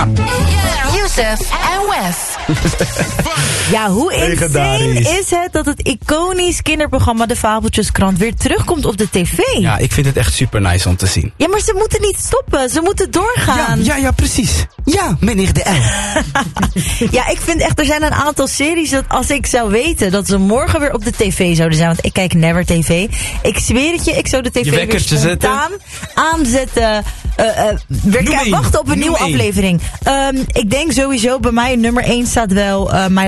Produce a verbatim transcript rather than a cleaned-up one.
Youssef en Wes. Ja, hoe insane is het dat het iconisch kinderprogramma De Fabeltjeskrant weer terugkomt op de tv? Ja, ik vind het echt super nice om te zien. Ja, maar ze moeten niet stoppen. Ze moeten doorgaan. Ja, ja, ja, precies. Ja, meneer de L. Ja, ik vind echt, er zijn een aantal series dat als ik zou weten dat ze morgen weer op de tv zouden zijn, want ik kijk never tv. Ik zweer het je, ik zou de tv weer spontaan aanzetten. Uh, uh, weer Noem wachten op een Noem nieuwe één. aflevering. Um, ik denk sowieso bij mij nummer één staat wel uh, My